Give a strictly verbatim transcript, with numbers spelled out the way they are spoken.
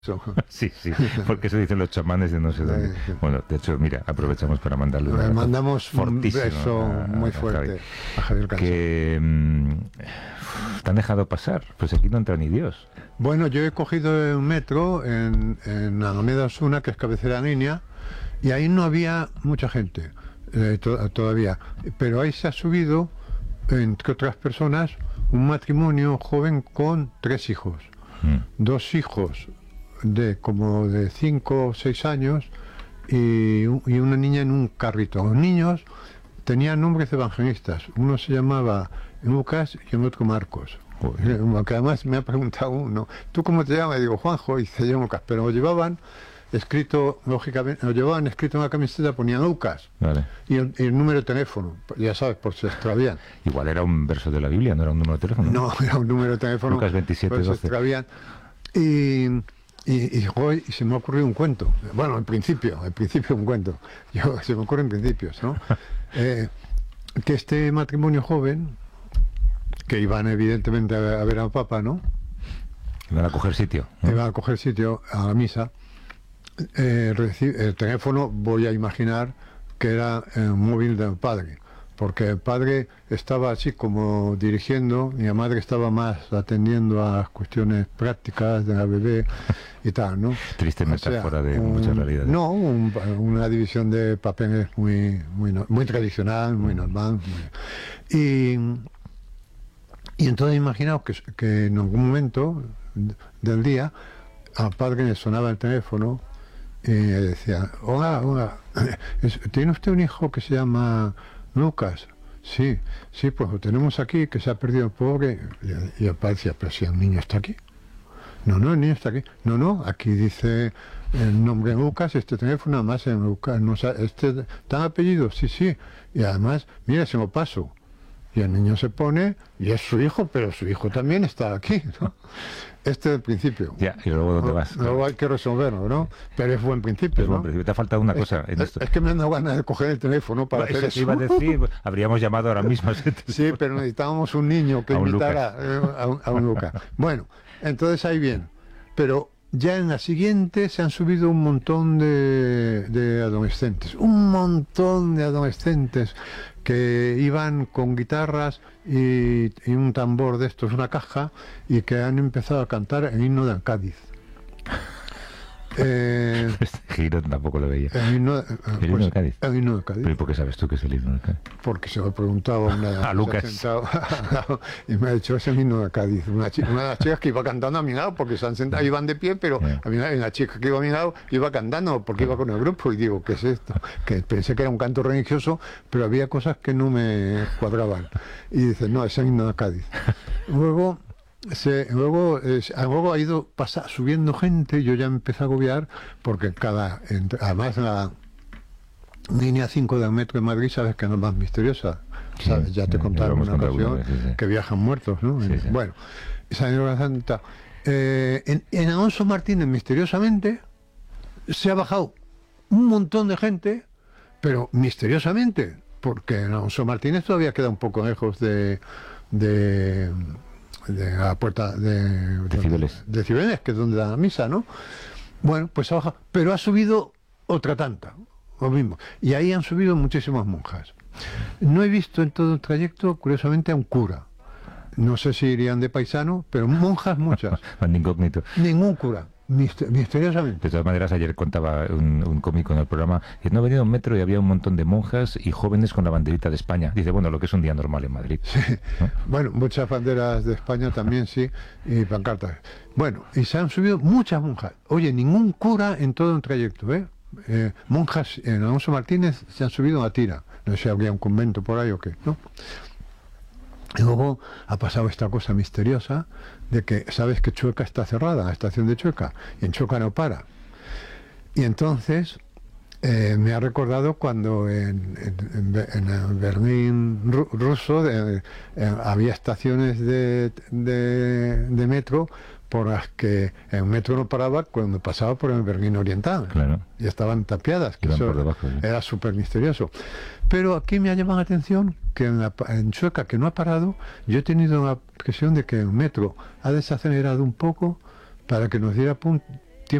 Sí, sí, porque eso dicen los chamanes de no sé dónde. Bueno, de hecho, mira, aprovechamos para mandarle Le mandamos un fortísimo beso a- a- muy a fuerte Javi. a Javier Cansado. Que mm, te han dejado pasar, pues aquí no entra ni Dios. Bueno, yo he cogido un metro en, en Alameda Osuna, que es cabecera niña, y ahí no había mucha gente eh, to- todavía. Pero ahí se ha subido, entre otras personas, un matrimonio joven con tres hijos. Mm. Dos hijos de como de cinco o seis años y, un- y una niña en un carrito. Los niños tenían nombres de evangelistas. Uno se llamaba Lucas y el otro Marcos. Joder. Que además me ha preguntado uno, ¿tú cómo te llamas? Y digo, Juanjo, y se llama Lucas. Pero lo llevaban escrito, lógicamente, lo llevaban escrito en la camiseta, ponían Lucas. Vale. Y el, y el número de teléfono, ya sabes, por si se extravían. Igual era un verso de la Biblia, no era un número de teléfono. No, era un número de teléfono. Lucas veintisiete, pues se doce. extravían. Y, y, y, joder, y se me ha ocurrido un cuento. Bueno, al principio, al principio un cuento. Yo, se me ocurren principios, ¿no? Eh, que este matrimonio joven, que iban evidentemente a, a ver al Papa, ¿no? Iban a coger sitio, ¿no? Iban a coger sitio a la misa. Eh, reci- el teléfono, voy a imaginar que era el móvil del padre, porque el padre estaba así como dirigiendo, y la madre estaba más atendiendo a las cuestiones prácticas de la bebé y tal, ¿no? Triste O sea, metáfora de un- muchas realidades. No, un- una división de papeles muy, muy, no- muy tradicional, muy normal. muy- y, y entonces imaginaos que, que en algún momento del día al padre le sonaba el teléfono y le decía, hola, hola, es- ¿tiene usted un hijo que se llama Lucas? Sí, sí, pues lo tenemos aquí, que se ha perdido el pobre. Y, y el padre decía, pero si el niño está aquí. No, no, el niño está aquí. No, no, aquí dice el nombre Lucas, este teléfono, además en Lucas, no, sa- este, ¿tan apellido? Sí, sí. Y además, mira, se lo paso. Y el niño se pone, y es su hijo, pero su hijo también está aquí, ¿no? Este es el principio. Ya, y luego ¿dónde vas? Luego hay que resolverlo, ¿no? Pero es buen principio, Es buen ¿no? principio. Te ha faltado una Es, cosa en es- esto. es que me han dado ganas de coger el teléfono para Eso hacer te iba a eso. decir, habríamos llamado ahora mismo a ese Sí, teléfono. pero necesitábamos un niño que A un invitara eh, a un, a un Lucas. Bueno, entonces ahí bien. Pero ya en la siguiente se han subido un montón de, de adolescentes, un montón de adolescentes que iban con guitarras y, y un tambor de estos, una caja, y que han empezado a cantar el himno del Cádiz. Eh, Este giro tampoco lo veía. el himno, eh, ¿El himno de Cádiz? El himno de Cádiz. ¿Pero ¿y por qué sabes tú que es el himno de Cádiz? Porque se lo he preguntado a una A Lucas. se ha sentado al lado y me ha dicho ese himno de Cádiz. Una, chi- una de las chicas que iba cantando a mi lado, porque se han sentado, iban de pie, pero Yeah. a mí, una chica que iba a mi lado iba cantando porque iba con el grupo, y digo, ¿qué es esto? Que pensé que era un canto religioso, pero había cosas que no me cuadraban. Y dice, no, es el himno de Cádiz. Luego se, luego, eh, luego ha ido pasa, subiendo gente, yo ya me empecé a agobiar, porque cada, entre- además la línea cinco del metro de Madrid, sabes que no es más misteriosa, Sí, ¿sabes? Ya te sí, contaron lo hemos una contado ocasión alguna vez, sí, sí. que viajan muertos, ¿no? Sí, sí. Bueno, esa Semana Santa. Eh, en, en Alonso Martínez, misteriosamente, se ha bajado un montón de gente, pero misteriosamente, porque en Alonso Martínez todavía queda un poco lejos de, de, de la puerta de, De Cibeles. de Cibeles, que es donde da la misa, ¿no? Bueno, pues ha bajado, pero ha subido otra tanta, lo mismo. Y ahí han subido muchísimas monjas. No he visto en todo el trayecto, curiosamente, a un cura. No sé si irían de paisano, pero monjas muchas. Van de incógnito. Ningún cura, mister- misteriosamente. De todas maneras, ayer contaba un, un cómico en el programa que no ha venido un metro y había un montón de monjas y jóvenes con la banderita de España. Dice, bueno, lo que es un día normal en Madrid. ¿no? Bueno, muchas banderas de España también, sí, y pancartas. Bueno, y se han subido muchas monjas. Oye, ningún cura en todo el trayecto, ¿eh? Eh, monjas en Alonso Martínez se han subido a tira. No sé si habría un convento por ahí o qué, ¿no? Y luego ha pasado esta cosa misteriosa de que sabes que Chueca está cerrada, la estación de Chueca, y en Chueca no para. Y entonces eh, me ha recordado cuando en, en- en Be- en el Berlín ru- ruso eh, eh, había estaciones de, de- de metro por las que el metro no paraba cuando pasaba por el Berlín Oriental. Claro. Y estaban tapiadas, que Iban eso por debajo, sí. era súper misterioso. Pero aquí me ha llamado la atención que en, la pa- en Chueca, que no ha parado, yo he tenido la impresión de que el metro ha desacelerado un poco para que nos diera pun-